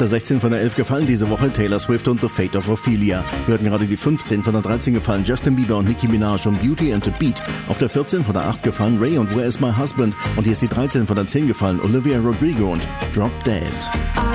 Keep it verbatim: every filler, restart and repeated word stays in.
der sechzehn von der elf gefallen diese Woche Taylor Swift und The Fate of Ophelia. Wir hatten gerade die fünfzehn von der dreizehn gefallen Justin Bieber und Nicki Minaj und Beauty and the Beat. Auf der vierzehn von der acht gefallen Ray und Where is My Husband. Und hier ist die dreizehn von der zehn gefallen Olivia Rodrigo und Drop Dead.